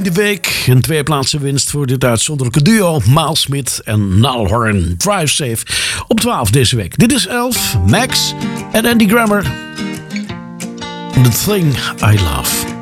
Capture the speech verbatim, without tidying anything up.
tiende week. Een tweeplaatsen winst voor dit uitzonderlijke duo. Miles Smith en Niall Horan. Drive Safe op twaalf deze week. Dit is elf, Max en Andy Grammer. The Thing I Love.